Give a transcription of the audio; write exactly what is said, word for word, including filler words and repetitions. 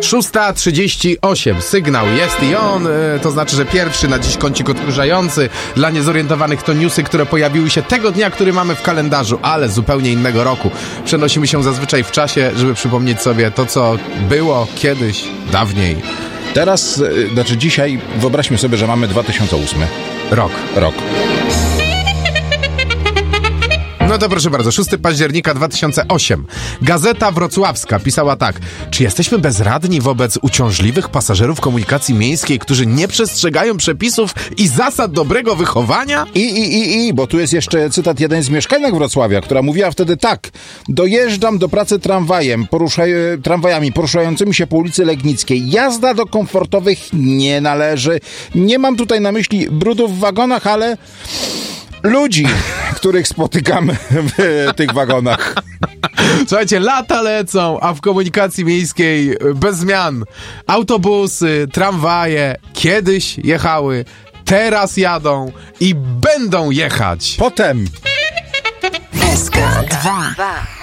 szósta trzydzieści osiem. Sygnał jest i on, to znaczy, że pierwszy na dziś kącik odkurzający. Dla niezorientowanych to newsy, które pojawiły się tego dnia, który mamy w kalendarzu, ale zupełnie innego roku. Przenosimy się zazwyczaj w czasie, żeby przypomnieć sobie to, co było kiedyś, dawniej. Teraz, znaczy dzisiaj, wyobraźmy sobie, że mamy dwa tysiące ósmy Rok. Rok. No to proszę bardzo, szóstego października dwa tysiące ósmego. Gazeta Wrocławska pisała tak. Czy jesteśmy bezradni wobec uciążliwych pasażerów komunikacji miejskiej, którzy nie przestrzegają przepisów i zasad dobrego wychowania? I, i, i, i, bo tu jest jeszcze cytat jeden z mieszkanek Wrocławia, która mówiła wtedy tak. Dojeżdżam do pracy tramwajem, poruszaj, tramwajami poruszającymi się po ulicy Legnickiej. Jazda do komfortowych nie należy. Nie mam tutaj na myśli brudów w wagonach, ale ludzi, których spotykamy w tych wagonach. Słuchajcie, lata lecą, a w komunikacji miejskiej bez zmian. Autobusy, tramwaje kiedyś jechały, teraz jadą i będą jechać. Potem S K dwa